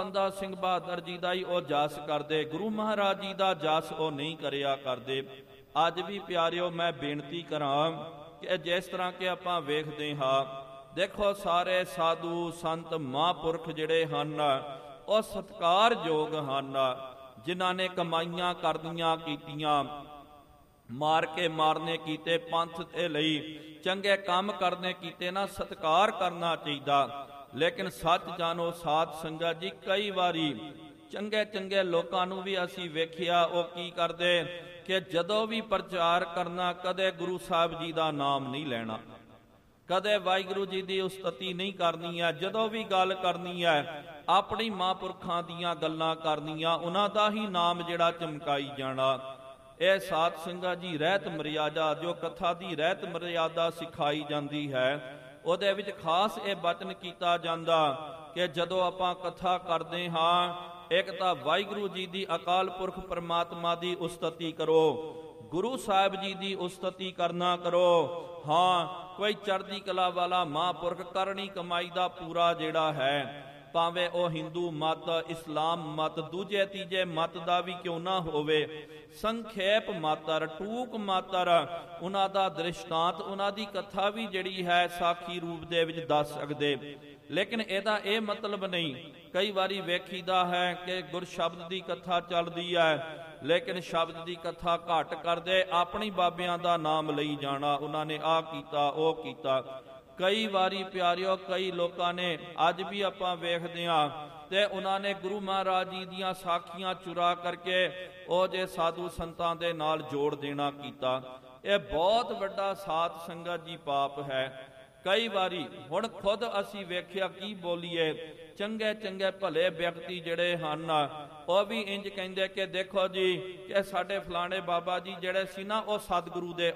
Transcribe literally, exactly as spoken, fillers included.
ਬੰਦਾ ਸਿੰਘ ਬਹਾਦਰ ਜੀ ਦਾ ਹੀ ਉਹ ਜਸ ਕਰਦੇ, ਗੁਰੂ ਮਹਾਰਾਜ ਜੀ ਦਾ ਜਸ ਉਹ ਨਹੀਂ ਕਰਿਆ ਕਰਦੇ। ਅੱਜ ਵੀ ਪਿਆਰਿਓ ਮੈਂ ਬੇਨਤੀ ਕਰਾਂ ਕਿ ਜਿਸ ਤਰ੍ਹਾਂ ਕਿ ਆਪਾਂ ਵੇਖਦੇ ਹਾਂ, ਦੇਖੋ ਸਾਰੇ ਸਾਧੂ ਸੰਤ ਮਹਾਂਪੁਰਖ ਜਿਹੜੇ ਹਨ ਉਹ ਸਤਿਕਾਰਯੋਗ ਹਨ, ਜਿਨ੍ਹਾਂ ਨੇ ਕਮਾਈਆਂ ਕਰਦੀਆਂ ਕੀਤੀਆਂ, ਮਾਰ ਕੇ ਮਾਰਨੇ ਕੀਤੇ, ਪੰਥ ਦੇ ਲਈ ਚੰਗੇ ਕੰਮ ਕਰਨੇ ਕੀਤੇ ਨਾ, ਸਤਿਕਾਰ ਕਰਨਾ ਚਾਹੀਦਾ। ਲੇਕਿਨ ਸੱਚ ਜਾਣੋ ਸਾਧ ਸੰਗਤ ਜੀ, ਕਈ ਵਾਰੀ ਚੰਗੇ ਚੰਗੇ ਲੋਕਾਂ ਨੂੰ ਵੀ ਅਸੀਂ ਵੇਖਿਆ ਉਹ ਕੀ ਕਰਦੇ ਕਿ ਜਦੋਂ ਵੀ ਪ੍ਰਚਾਰ ਕਰਨਾ ਕਦੇ ਗੁਰੂ ਸਾਹਿਬ ਜੀ ਦਾ ਨਾਮ ਨਹੀਂ ਲੈਣਾ, ਕਦੇ ਵਾਹਿਗੁਰੂ ਜੀ ਦੀ ਉਸਤਤੀ ਨਹੀਂ ਕਰਨੀ ਹੈ। ਜਦੋਂ ਵੀ ਗੱਲ ਕਰਨੀ ਹੈ ਆਪਣੀ ਮਹਾਂਪੁਰਖਾਂ ਦੀਆਂ ਗੱਲਾਂ ਕਰਨੀਆਂ, ਉਹਨਾਂ ਦਾ ਹੀ ਨਾਮ ਜਿਹੜਾ ਚਮਕਾਈ ਜਾਣਾ। ਇਹ ਸਾਧ ਸੰਗਤ ਜੀ ਰਹਿਤ ਮਰਿਆਦਾ, ਜੋ ਕਥਾ ਦੀ ਰਹਿਤ ਮਰਿਆਦਾ ਸਿਖਾਈ ਜਾਂਦੀ ਹੈ, ਉਹਦੇ ਵਿੱਚ ਖਾਸ ਇਹ ਬਚਨ ਕੀਤਾ ਜਾਂਦਾ ਕਿ ਜਦੋਂ ਆਪਾਂ ਕਥਾ ਕਰਦੇ ਹਾਂ, ਇੱਕ ਤਾਂ ਵਾਹਿਗੁਰੂ ਜੀ ਦੀ ਅਕਾਲ ਪੁਰਖ ਪਰਮਾਤਮਾ ਦੀ ਉਸਤਤੀ ਕਰੋ, ਗੁਰੂ ਸਾਹਿਬ ਜੀ ਦੀ ਉਸਤਤੀ ਕਰਨਾ ਕਰੋ। ਹਾਂ, ਕੋਈ ਚੜ੍ਹਦੀ ਕਲਾ ਵਾਲਾ ਮਹਾਂਪੁਰਖ ਕਰਨੀ ਕਮਾਈ ਦਾ ਪੂਰਾ ਜਿਹੜਾ ਹੈ, ਭਾਵੇਂ ਉਹ ਹਿੰਦੂ ਮਤ, ਇਸਲਾਮ ਮਤ, ਦੂਜੇ ਤੀਜੇ ਮਤ ਦਾ ਵੀ ਕਿਉਂ ਨਾ ਹੋਵੇ, ਸੰਖੇਪ ਮਾਤਰ, ਟੂਕ ਮਾਤਰ ਉਹਨਾਂ ਦਾ ਦ੍ਰਿਸ਼ਟਾਂਤ, ਉਹਨਾਂ ਦੀ ਕਥਾ ਵੀ ਜਿਹੜੀ ਹੈ ਸਾਖੀ ਰੂਪ ਦੇ ਵਿੱਚ ਦੱਸ ਸਕਦੇ। ਲੇਕਿਨ ਇਹਦਾ ਇਹ ਮਤਲਬ ਨਹੀਂ, ਕਈ ਵਾਰੀ ਵੇਖੀਦਾ ਹੈ ਕਿ ਗੁਰ ਸ਼ਬਦ ਦੀ ਕਥਾ ਚੱਲਦੀ ਹੈ, ਲੇਕਿਨ ਸ਼ਬਦ ਦੀ ਕਥਾ ਘੱਟ ਕਰਦੇ, ਆਪਣੀ ਬਾਬਿਆਂ ਦਾ ਨਾਮ ਲਈ ਜਾਣਾ, ਉਹਨਾਂ ਨੇ ਆਹ ਕੀਤਾ ਉਹ ਕੀਤਾ। ਕਈ ਵਾਰੀ ਪਿਆਰਿਓ ਕਈ ਲੋਕਾਂ ਨੇ, ਅੱਜ ਵੀ ਆਪਾਂ ਵੇਖਦੇ ਹਾਂ, ਤੇ ਉਹਨਾਂ ਨੇ ਗੁਰੂ ਮਹਾਰਾਜ ਜੀ ਦੀਆਂ ਸਾਖੀਆਂ ਚੁਰਾ ਕਰਕੇ ਉਹ ਜੇ ਸਾਧੂ ਸੰਤਾਂ ਦੇ ਨਾਲ ਜੋੜ ਦੇਣਾ ਕੀਤਾ। ਇਹ ਬਹੁਤ ਵੱਡਾ ਸਾਧ ਸੰਗਤ ਜੀ ਪਾਪ ਹੈ। ਕਈ ਵਾਰੀ ਹੁਣ ਖੁਦ ਅਸੀਂ ਵੇਖਿਆ, ਕੀ ਬੋਲੀਏ, ਚੰਗੇ ਚੰਗੇ ਭਲੇ ਵਿਅਕਤੀ ਜਿਹੜੇ ਹਨ ਉਹ ਵੀ ਇੰਜ ਕਹਿੰਦੇ ਕਿ ਦੇਖੋ ਜੀ ਕਿ ਸਾਡੇ ਫਲਾਣੇ ਬਾਬਾ ਜੀ ਜਿਹੜੇ ਸੀ ਨਾ, ਉਹ ਸਤਿਗੁਰੂ ਦੇ